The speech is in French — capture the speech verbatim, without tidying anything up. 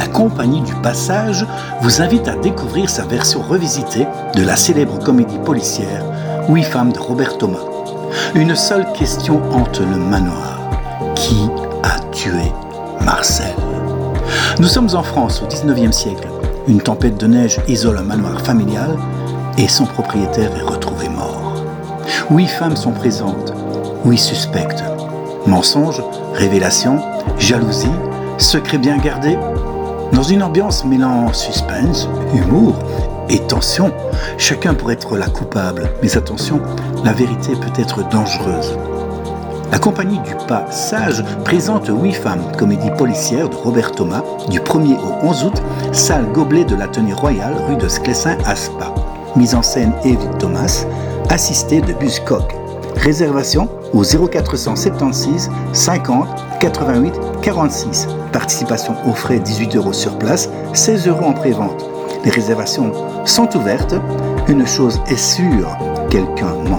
Compagnie du Passage vous invite à découvrir sa version revisitée de la célèbre comédie policière Huit femmes de Robert Thomas. Une seule question hante le manoir. Qui a tué Marcel ? Nous sommes en France au dix-neuvième siècle. Une tempête de neige isole un manoir familial et son propriétaire est retrouvé mort. Huit femmes sont présentes, huit suspectes. Mensonges, révélations, jalousie, secrets bien gardés. Dans une ambiance mêlant suspense, humour et tension, chacun pourrait être la coupable. Mais attention, la vérité peut être dangereuse. La Compagnie du Passage présente Huit femmes, comédie policière de Robert Thomas, du premier au onze août, salle Gobelet de l'Atelier Royal, rue de Sclessin à Spa. Mise en scène Evie Thomas, assistée de Buzzcock. Réservation au zéro quatre cent soixante-seize cinquante quatre-vingt-huit quarante-six. Participation aux frais dix-huit euros sur place, seize euros en pré-vente. Les réservations sont ouvertes. Une chose est sûre, quelqu'un ment.